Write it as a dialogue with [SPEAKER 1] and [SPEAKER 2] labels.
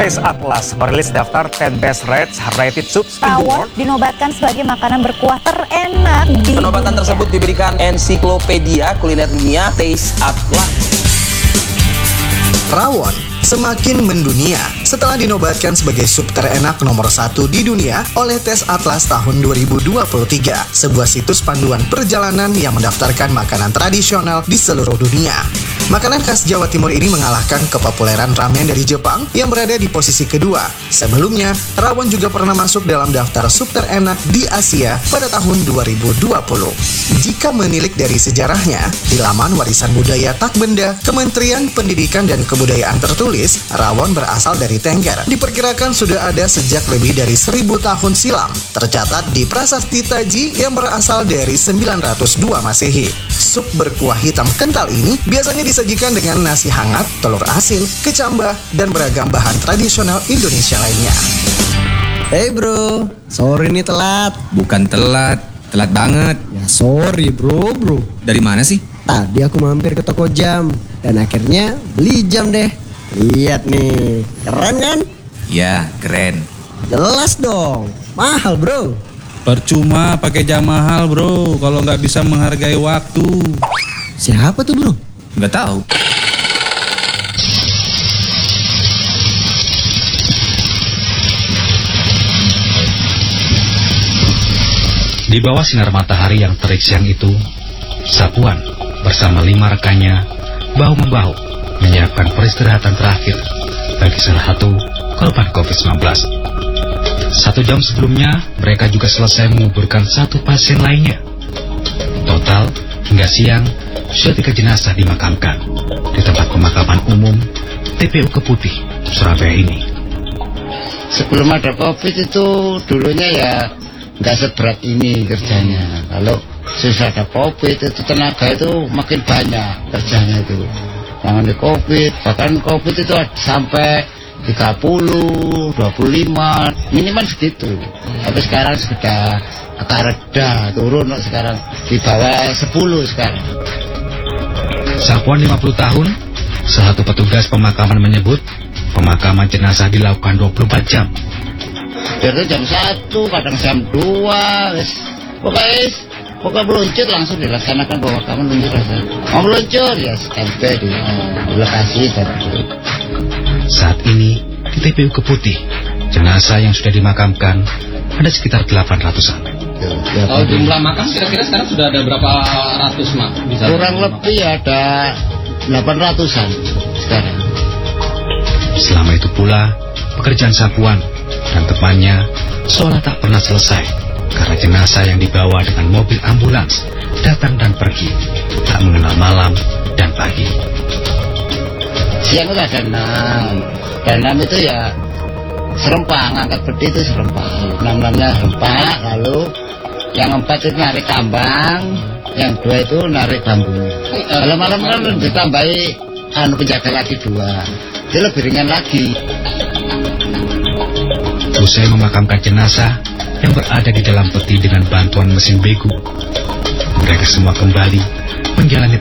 [SPEAKER 1] Taste Atlas merilis daftar 10 Best Rated Soups in the
[SPEAKER 2] Rawon
[SPEAKER 1] World.
[SPEAKER 2] dinobatkan sebagai makanan berkuah terenak di
[SPEAKER 3] Penobatan tersebut diberikan ensiklopedia kuliner dunia Taste Atlas.
[SPEAKER 4] Rawon semakin mendunia setelah dinobatkan sebagai sup terenak nomor 1 di dunia oleh Taste Atlas tahun 2023, sebuah situs panduan perjalanan yang mendaftarkan makanan tradisional di seluruh dunia. Makanan khas Jawa Timur ini mengalahkan kepopuleran ramen dari Jepang yang berada di posisi kedua. Sebelumnya, rawon juga pernah masuk dalam daftar sup terenak di Asia pada tahun 2020. Jika menilik dari sejarahnya, di laman warisan budaya tak benda Kementerian Pendidikan dan Kebudayaan tertulis, rawon berasal dari Tengger. Diperkirakan sudah ada sejak lebih dari 1000 tahun silam. Tercatat di Prasasti Taji yang berasal dari 902 Masehi. Sup berkuah hitam kental ini biasanya disajikan dengan nasi hangat, telur asin, kecambah, dan beragam bahan tradisional Indonesia lainnya.
[SPEAKER 5] Hey bro, sorry nih telat.
[SPEAKER 6] Bukan telat banget.
[SPEAKER 5] Ya sorry bro.
[SPEAKER 6] Dari mana sih?
[SPEAKER 5] Tadi aku mampir ke toko jam dan akhirnya beli jam deh. Lihat nih, keren kan?
[SPEAKER 6] Ya, keren.
[SPEAKER 5] Jelas dong, mahal bro.
[SPEAKER 7] Percuma pakai jam mahal bro, kalau nggak bisa menghargai waktu.
[SPEAKER 5] Siapa tuh bro?
[SPEAKER 6] Nggak tahu.
[SPEAKER 8] Di bawah sinar matahari yang terik siang itu, Sapuan bersama 5 rekannya bahu-membahu menyiapkan peristirahatan terakhir bagi salah satu korban COVID-19. 1 jam sebelumnya, mereka juga selesai menguburkan 1 pasien lainnya. Total, hingga siang, sudah 3 jenazah dimakamkan di tempat pemakaman umum TPU Keputih, Surabaya ini.
[SPEAKER 9] Sebelum ada COVID itu dulunya ya nggak seberat ini kerjanya. Kalau susah ada COVID itu tenaga itu makin banyak kerjanya itu. Jangan di COVID, bahkan COVID itu sampai 30, 25, minimal segitu. Tapi sekarang sudah agak reda, turun sekarang di bawah 10 sekarang.
[SPEAKER 8] Sapuan 50 tahun, salah satu petugas pemakaman menyebut pemakaman jenazah dilakukan 24 jam.
[SPEAKER 9] Dari jam 1, kadang jam 2, pokoknya meluncur langsung dilaksanakan pemakaman meluncur. Mau meluncur ya sampai di lokasi tadi.
[SPEAKER 8] Saat ini di TPU Keputih, jenazah yang sudah dimakamkan ada sekitar 800-an.
[SPEAKER 10] Kalau jumlah makam kira-kira sekarang sudah ada berapa ratus mak?
[SPEAKER 9] Kurang lebih ada 800-an sekarang.
[SPEAKER 8] Selama itu pula, pekerjaan Sapuan dan temannya seolah tak pernah selesai karena jenazah yang dibawa dengan mobil ambulans datang dan pergi, tak mengenal malam dan pagi.
[SPEAKER 9] Siang itu ada 6, dan 6 itu ya serempak, ngangkat peti itu serempak. 6-6-nya serempak, lalu yang 4 itu narik tambang, yang 2 itu narik bambu. Kalau malam kan ditambahi penjaga lagi 2, itu lebih ringan lagi.
[SPEAKER 8] Usai memakamkan jenazah yang berada di dalam peti dengan bantuan mesin begu, mereka semua kembali menjalani